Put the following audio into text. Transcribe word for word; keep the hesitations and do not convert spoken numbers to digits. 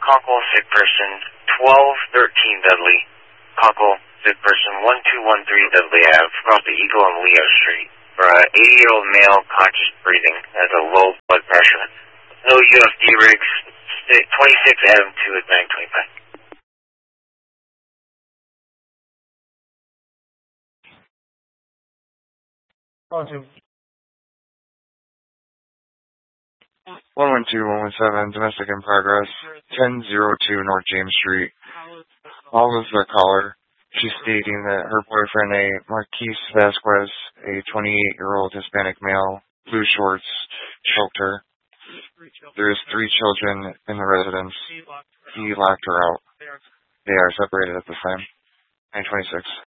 Conkle, sick person, twelve thirteen Dudley. Conkle, sick person, one two one three Dudley Ave, across the Eagle and Leo Street. For an eighty-year-old male, conscious breathing, has a low blood pressure. No U F D rigs, twenty-six Adam two at nine twenty-five. one one two, one one seven, domestic in progress, ten oh two North James Street. All was the caller. She's stating that her boyfriend, a Marquise Vasquez, a twenty-eight-year-old Hispanic male, blue shorts, choked her. There is three children in the residence. He locked her out. They are separated at this time. nine twenty-six.